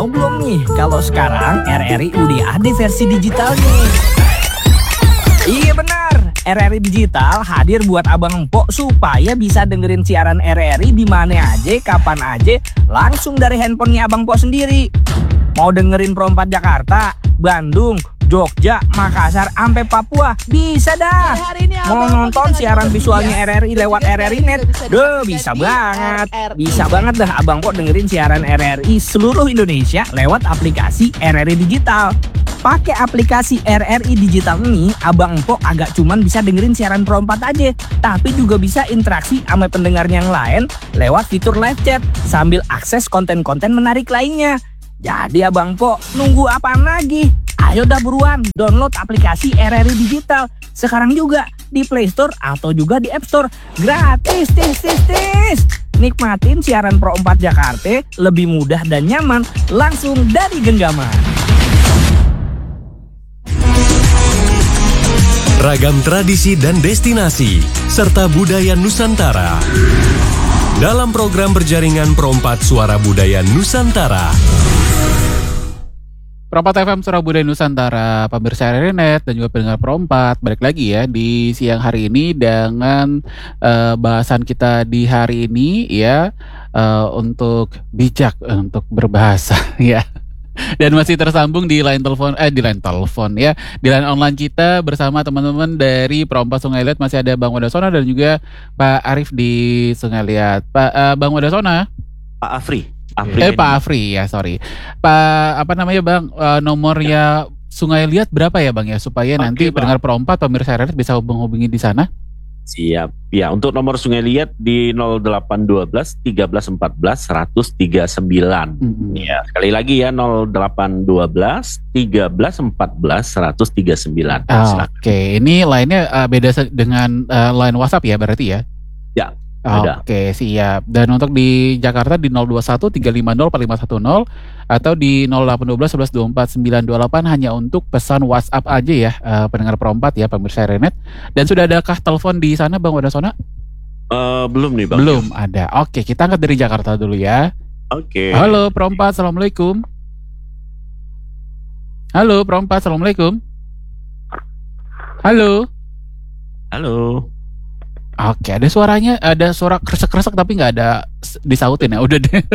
Tahu belum nih kalau sekarang RRI udah ada versi digitalnya? Iya benar, RRI Digital hadir buat abang empok supaya bisa dengerin siaran RRI di mana aja, kapan aja, langsung dari handphonenya abang empok sendiri. Mau dengerin Pro 4 Jakarta, Bandung, Jogja, Makassar, sampai Papua, bisa dah. Mau nonton siaran visualnya RRI lewat RRI Net, bisa banget. Bisa banget dah abang empok dengerin siaran RRI seluruh Indonesia lewat aplikasi RRI Digital. Pakai aplikasi RRI Digital ini, abang empok agak cuman bisa dengerin siaran Pro 4 aja, tapi juga bisa interaksi sama pendengar yang lain lewat fitur live chat sambil akses konten-konten menarik lainnya. Jadi abang empok nunggu apaan lagi? Ayo dah buruan download aplikasi RRI Digital sekarang juga di Play Store atau juga di App Store. Gratis, tis. Nikmatin siaran Pro 4 Jakarta lebih mudah dan nyaman langsung dari genggaman. Ragam tradisi dan destinasi, serta budaya Nusantara. Dalam program berjaringan Pro 4 Suara Budaya Nusantara. Pro 4 FM Suara Budaya Nusantara, pemirsa RRI Net dan juga pendengar Pro 4. Balik lagi ya di siang hari ini dengan bahasan kita di hari ini ya, untuk bijak untuk berbahasa ya. Dan masih tersambung di line telepon ya, di line online kita bersama teman-teman dari Pro 4 Sungai Liat. Masih ada Bang Wadasona dan juga Pak Arif di Sungai Liat. Bang Wadasona? Pak Afri. Pak Afri ya, sorry. Pak apa namanya Bang, nomornya Sungai Liat berapa ya Bang ya, supaya nanti pendengar Pro 4 pemirsa RRI bisa hubungi di sana? Siap. Ya, untuk nomor Sungai Liat di 0812 13 14 139. Ya, sekali lagi ya 0812 13 14 139. Oke, ini lainnya beda dengan line WhatsApp ya berarti ya? Ya. Ada. Oke, siap. Dan untuk di Jakarta di 021 350 4510 atau di 0812 11 24 928 hanya untuk pesan WhatsApp aja ya, pendengar Pro 4 ya, pemirsa RRI Net. Dan sudah adakah telepon di sana Bang Wadasona? Belum nih Bang. Belum ada. Oke, kita angkat dari Jakarta dulu ya. Oke. Halo Pro 4, Assalamualaikum. Halo Pro 4, Assalamualaikum. Halo. Oke, ada suaranya, ada suara kresek-kresek tapi nggak ada disautin ya, udah deh.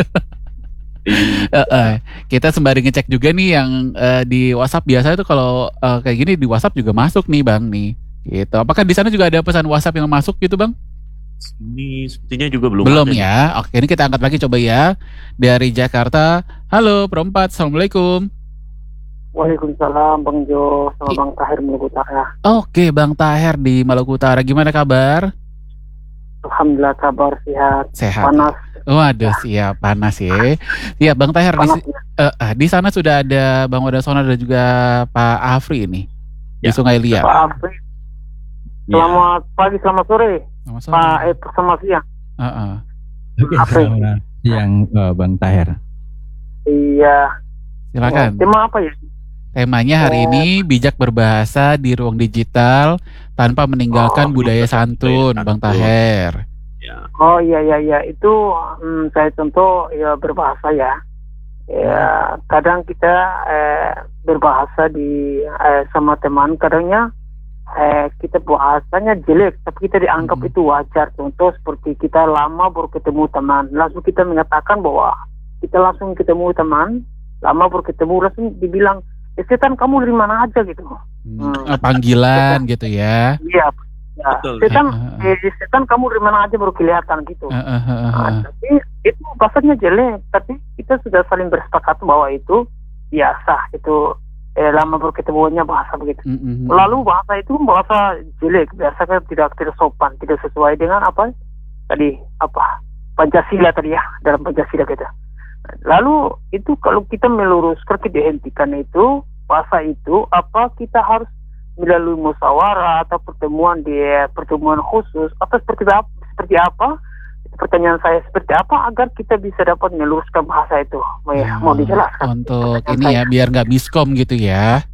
Kita sembari ngecek juga nih yang di WhatsApp. Biasa itu kalau kayak gini di WhatsApp juga masuk nih Bang nih. Gitu. Apakah di sana juga ada pesan WhatsApp yang masuk gitu Bang? Ini sepertinya juga belum. Belum ya. Oke, ini kita angkat lagi coba ya dari Jakarta. Halo Pro 4, Assalamualaikum. Waalaikumsalam Bang Jo, sama Bang Tahir Maluku Utara. Oke, Bang Tahir di Maluku Utara, gimana kabar? Alhamdulillah kabar sehat. Panas. Waduh, siap panas ya. Siap Bang Tahir di sana sudah ada Bang Wadasona dan juga Pak Afri ini di Sungai Liat. Pak Afri. Selamat pagi, selamat sore. Selamat siang. Selamat siang Bang Tahir. Iya. Silakan. Tema apa ya? Temanya hari ini bijak berbahasa di ruang digital tanpa meninggalkan budaya santun, Bang Tahir. Oh iya, itu saya contoh ya berbahasa ya. Ya kadang kita berbahasa di sama teman, kadangnya kita bahasanya jelek, tapi kita dianggap itu wajar. Contoh seperti kita lama baru ketemu teman, langsung kita mengatakan bahwa kita langsung ketemu teman, lama baru ketemu langsung dibilang, setan kamu dari mana aja gitu. Panggilan gitu ya. Iya. Setan kamu dari mana aja baru kelihatan gitu. Tapi itu bahasanya jelek, tapi kita sudah saling bersepakat bahwa itu biasa, itu lama baru ketemunya bahasa begitu. Lalu bahasa itu bahasa jelek, biasanya tidak sopan, tidak sesuai dengan apa tadi, Pancasila tadi ya, dalam Pancasila kita. Lalu itu kalau kita meluruskan, kita dihentikan itu bahasa itu, kita harus melalui musyawarah atau pertemuan khusus atau seperti apa? Pertanyaan saya seperti apa agar kita bisa dapat meluruskan bahasa itu? Mau dijelaskan? Untuk ini ya, biar nggak miskom gitu ya.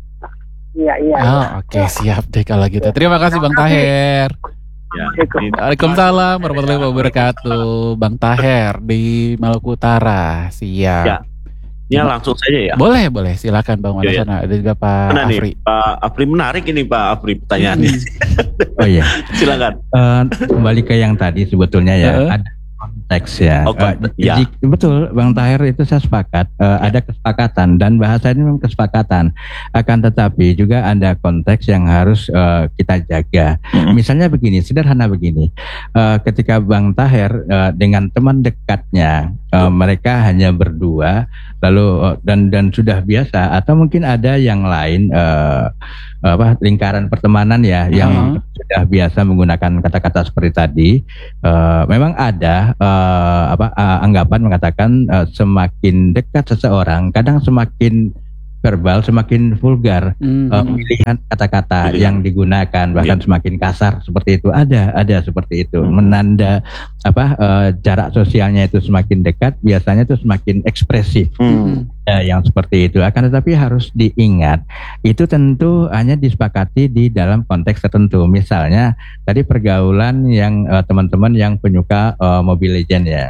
Iya. Oke, siap deh kalau gitu. Terima kasih Bang Tahir. Waalaikumsalam warahmatullahi wabarakatuh. Bang Tahir di Maluku Utara. Siap. Ya langsung saja ya. Boleh, silakan Bang Wandasana. Ada juga Pak Afri. Pak Afri, menarik ini Pak Afri pertanyaannya. Oh iya. Silakan. Kembali ke yang tadi sebetulnya ya, ada konteks ya. Betul, Bang Tahir, itu saya sepakat. Ada kesepakatan dan bahasanya memang kesepakatan. Akan tetapi juga ada konteks yang harus kita jaga. Misalnya begini, sederhana begini. Ketika Bang Tahir dengan teman dekatnya, mereka hanya berdua, lalu dan sudah biasa, atau mungkin ada yang lain lingkaran pertemanan ya yang sudah biasa menggunakan kata-kata seperti tadi. Memang ada anggapan mengatakan semakin dekat seseorang kadang semakin verbal, semakin vulgar pilihan kata-kata yang digunakan, bahkan semakin kasar seperti itu. Ada seperti itu, menanda jarak sosialnya itu semakin dekat, biasanya itu semakin ekspresif. Yang seperti itu. Akan tetapi harus diingat, itu tentu hanya disepakati di dalam konteks tertentu. Misalnya tadi pergaulan yang teman-teman yang penyuka Mobile Legends ya.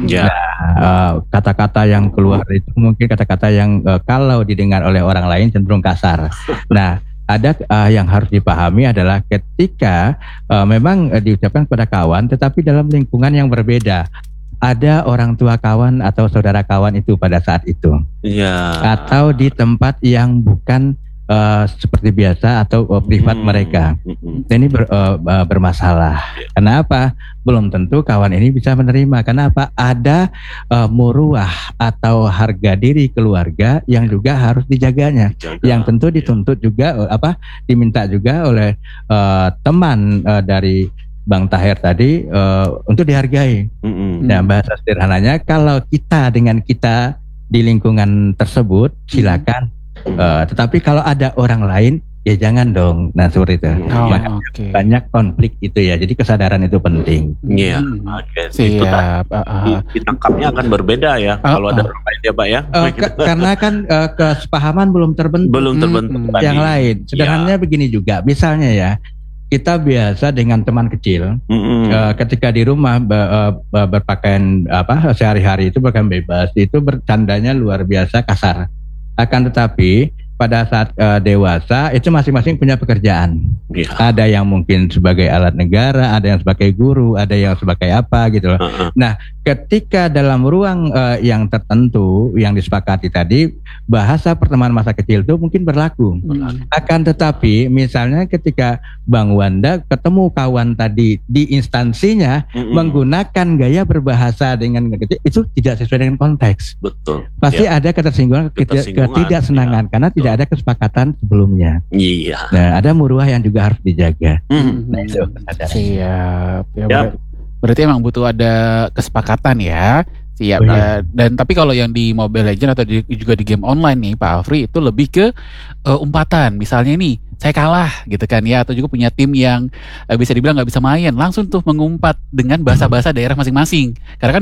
Kata-kata yang keluar itu mungkin kata-kata yang kalau didengar oleh orang lain cenderung kasar. Nah, ada yang harus dipahami adalah ketika memang diucapkan kepada kawan, tetapi dalam lingkungan yang berbeda. Ada orang tua kawan atau saudara kawan itu pada saat itu, atau di tempat yang bukan seperti biasa atau privat mereka. Ini bermasalah. Kenapa? Belum tentu kawan ini bisa menerima. Kenapa? Ada muruah atau harga diri keluarga yang juga harus dijaganya. Yang tentu dituntut juga diminta juga oleh teman dari Bang Tahir tadi untuk dihargai. Nah, bahasa sederhananya, kalau kita dengan kita di lingkungan tersebut silakan, tetapi kalau ada orang lain ya jangan dong. Nah, seperti itu. Banyak konflik itu ya. Jadi kesadaran itu penting. Iya. Siap. Ditangkapnya akan berbeda ya kalau ada orang lain ya Pak ya. Karena kan kesepahaman belum terbentuk. Yang lain. Sederhananya begini juga. Misalnya ya, kita biasa dengan teman kecil, ketika di rumah berpakaian sehari-hari itu berpakaian bebas, itu bercandanya luar biasa kasar. Akan tetapi pada saat dewasa itu masing-masing punya pekerjaan. Ada yang mungkin sebagai alat negara, ada yang sebagai guru, ada yang sebagai apa gitu loh. Nah, ketika dalam ruang yang tertentu yang disepakati tadi, bahasa pertemanan masa kecil itu mungkin berlaku. Akan tetapi misalnya ketika Bang Wanda ketemu kawan tadi di instansinya menggunakan gaya berbahasa dengan kecil, itu tidak sesuai dengan konteks. Betul. Pasti ada ketersinggungan, ketidaksenangan karena tidak ada kesepakatan sebelumnya. Nah, ada muruah yang juga harus dijaga. Nah, itu kesadaran. Siap. Berarti emang butuh ada kesepakatan ya. Siap. Dan tapi kalau yang di Mobile Legends atau juga di game online nih Pak Afri, itu lebih ke umpatan. Misalnya nih, saya kalah gitu kan ya, atau juga punya tim yang bisa dibilang nggak bisa main, langsung tuh mengumpat dengan bahasa-bahasa daerah masing-masing. Karena kan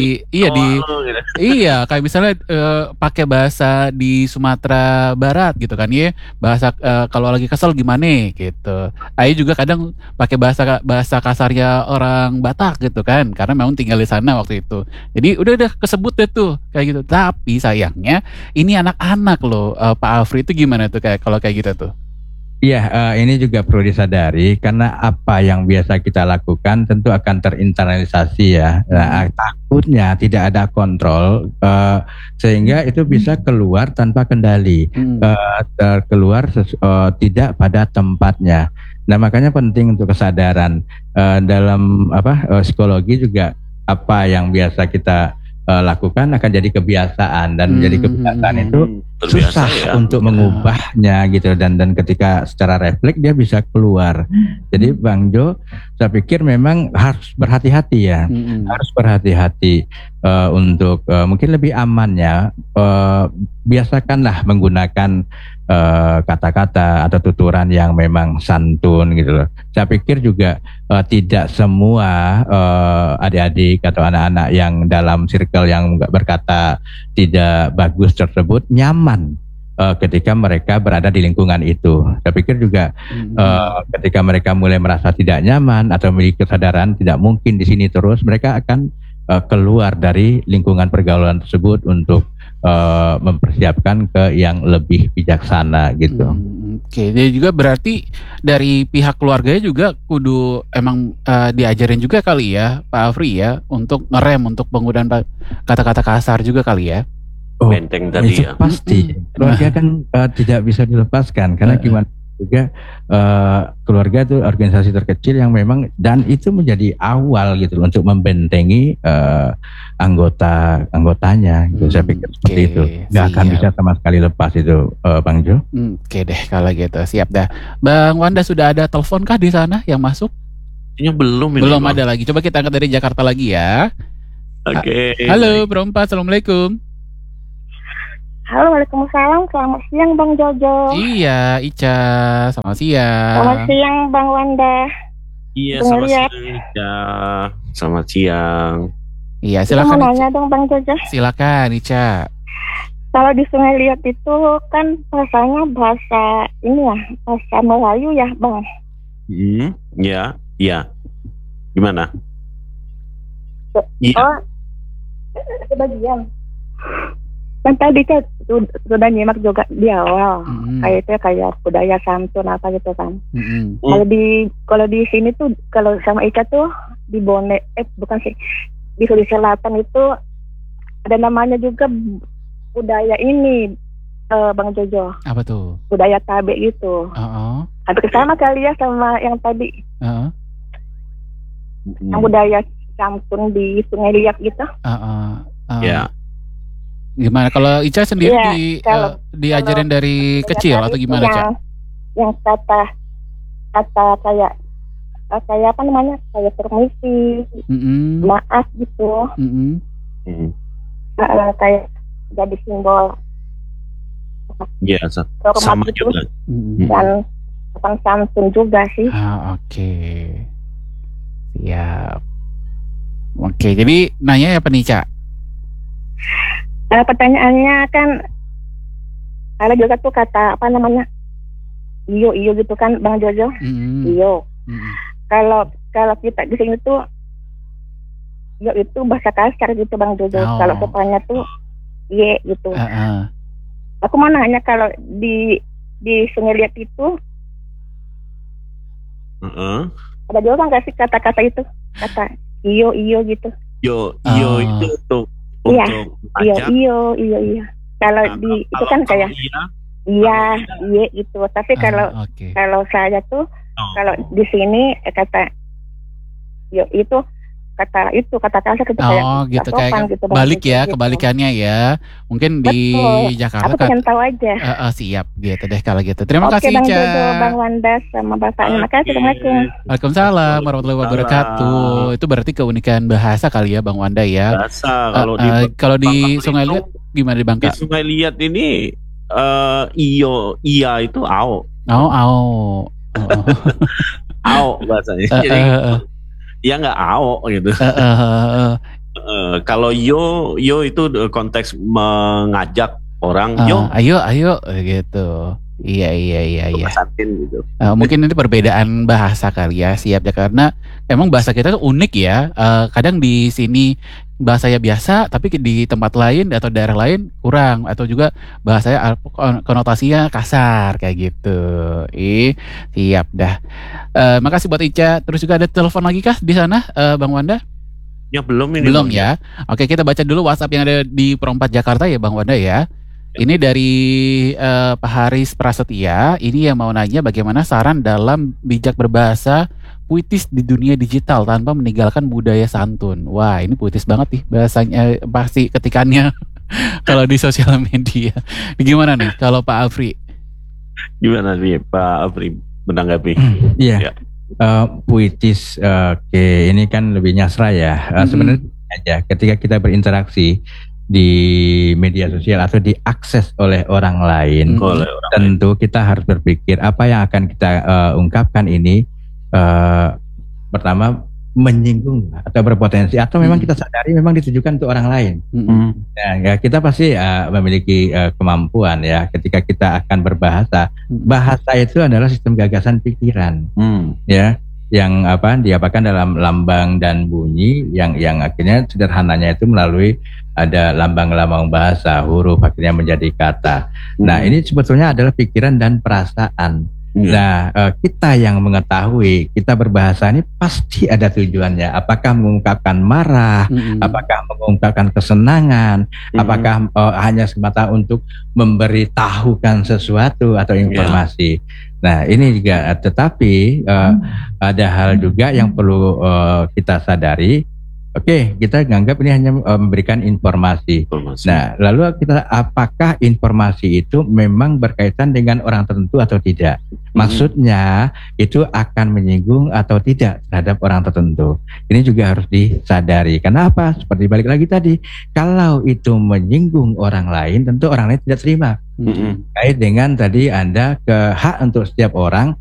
kayak misalnya pakai bahasa di Sumatera Barat gitu kan ya, bahasa kalau lagi kesel gimana gitu. Ayo juga kadang pakai bahasa kasarnya orang Batak gitu kan, karena memang tinggal di sana waktu itu. Jadi udah kesebut deh tuh kayak gitu. Tapi sayangnya ini anak-anak loh, Pak Afri, itu gimana tuh kalau kayak gitu tuh? Iya, ini juga perlu disadari karena apa yang biasa kita lakukan tentu akan terinternalisasi ya. Nah, takutnya tidak ada kontrol sehingga itu bisa keluar tanpa kendali, keluar tidak pada tempatnya. Nah, makanya penting untuk kesadaran dalam psikologi juga apa yang biasa kita lakukan akan jadi kebiasaan, dan menjadi kebiasaan itu susah untuk mengubahnya gitu, dan ketika secara refleks dia bisa keluar. Jadi Bang Jo, saya pikir memang harus berhati-hati ya, harus berhati-hati untuk mungkin lebih amannya biasakanlah menggunakan kata-kata atau tuturan yang memang santun gitu loh. Saya pikir juga tidak semua adik-adik atau anak-anak yang dalam circle yang berkata tidak bagus tersebut nyaman ketika mereka berada di lingkungan itu. Saya pikir juga ketika mereka mulai merasa tidak nyaman atau memiliki kesadaran tidak mungkin di sini terus, mereka akan keluar dari lingkungan pergaulan tersebut untuk mempersiapkan ke yang lebih bijaksana gitu. Oke, jadi juga berarti dari pihak keluarganya juga kudu emang diajarin juga kali ya Pak Afri ya untuk ngerem untuk penggunaan kata-kata kasar juga kali ya. Benteng tadi ya. Pasti keluarga kan tidak bisa dilepaskan karena gimana juga keluarga itu organisasi terkecil yang memang dan itu menjadi awal gitu untuk membentengi anggotanya gitu. Saya pikir seperti itu nggak akan bisa sama sekali lepas itu Bang Jo. Oke deh kalau gitu siap dah. Bang Wanda sudah ada telepon kah di sana yang masuk? Belum ada lagi. Coba kita angkat dari Jakarta lagi ya. Oke. Halo Perompat, assalamualaikum. Halo, waalaikumsalam. Selamat siang Bang Jojo. Iya, Ica. Selamat siang. Selamat siang Bang Wanda. Iya, selamat siang Ica. Selamat siang. Iya, silakan. Mau nanya dong Bang Jojo. Silakan Ica. Kalau di Sungai Liat itu kan bahasanya bahasa ini ya, bahasa Melayu ya Bang. Iya. Gimana? Oh, sebagian. Kan tadi kan sudah nyimak juga di awal, kayak budaya santun apa gitu kan. Kalau di sini tuh kalau sama Ika tuh di Bone, bukan sih, di Sulawesi Selatan itu ada namanya juga budaya ini Bang Jojo. Apa tuh? Budaya tabe gitu. Hampir sama kali ya sama yang tadi. Yang budaya santun di Sungai Liat gitu. Ya. Gimana kalau Ica sendiri diajarin dari kecil atau gimana Ca? Yang kata kayak apa namanya, kayak permisi, maaf gitu, kayak jadi simbol. Iya, sama gitu. juga. Dan tentang santun juga sih. Oke. Siap. Oke, jadi nanya apa nih Ca? Pertanyaannya kan ada juga tuh kata apa namanya iyo gitu kan Bang Jojo. Iyo. Kalau kita di sini tuh iyo itu bahasa kasar gitu Bang Jojo. Kalau sopannya tuh ye gitu. Aku mau nanya kalau di Sungai Liat itu ada juga nggak sih kata-kata itu, kata iyo gitu? Iyo itu tuh. Iya. Kalau di itu kan kayak iya gitu. Tapi kalau saya tuh kalau di sini kata yo itu kata kasar gitu kayak gitu kayak gitu, balik ya gitu. Kebalikannya ya. Mungkin di Jakarta aku pengen tahu aja. Siap gitu deh kalau gitu. Terima kasih Bang Ica. Jojo, Bang Wanda sama Bapaknya. Makasih. Assalamualaikum. Waalaikumsalam warahmatullahi wabarakatuh. Itu berarti keunikan bahasa kali ya Bang Wanda ya. Bahasa kalau di Sungai Liat gimana di Bangka? Di Sungai Liat ini iya itu ao. Ao bahasanya. Jadi ya nggak ao gitu. Kalau yo itu konteks mengajak orang ayo gitu. Iya. Gitu. Mungkin ini perbedaan bahasa kali ya, siap ya, karena emang bahasa kita tuh unik ya. Kadang di sini bahasanya biasa, tapi di tempat lain atau daerah lain kurang, atau juga bahasanya konotasinya kasar kayak gitu. Siap dah. Makasih buat Ica. Terus juga ada telepon lagi kah di sana, Bang Wanda? Ya belum ini. Belum ya. Oke, kita baca dulu WhatsApp yang ada di Perompat Jakarta ya Bang Wanda ya. Ini dari Pak Haris Prasetya. Ini yang mau nanya bagaimana saran dalam bijak berbahasa puitis di dunia digital tanpa meninggalkan budaya santun. Wah, ini puitis banget nih bahasanya, pasti ketikannya kalau di sosial media. Gimana nih kalau Pak Afri? Gimana nih Pak Afri menanggapi? Iya. Puitis, ini kan lebih nyasra ya. Sebenarnya aja ketika kita berinteraksi di media sosial atau diakses oleh orang lain, tentu kita harus berpikir apa yang akan kita ungkapkan ini pertama menyinggung atau berpotensi atau memang kita sadari memang ditujukan untuk orang lain. Ya, kita pasti memiliki kemampuan ya ketika kita akan berbahasa. Bahasa itu adalah sistem gagasan pikiran, ya. yang diapakan dalam lambang dan bunyi yang akhirnya sederhananya itu melalui ada lambang-lambang bahasa, huruf akhirnya menjadi kata. Nah, ini sebetulnya adalah pikiran dan perasaan. Nah, kita yang mengetahui, kita berbahasa ini pasti ada tujuannya. Apakah mengungkapkan marah, apakah mengungkapkan kesenangan, apakah hanya semata untuk memberitahukan sesuatu atau informasi. Nah, ini juga, tetapi ada hal juga yang perlu kita sadari. Oke, kita anggap ini hanya memberikan informasi. Nah, lalu apakah informasi itu memang berkaitan dengan orang tertentu atau tidak? Maksudnya itu akan menyinggung atau tidak terhadap orang tertentu. Ini juga harus disadari. Karena apa? Seperti balik lagi tadi, kalau itu menyinggung orang lain, tentu orang lain tidak terima. Kait dengan tadi Anda hak untuk setiap orang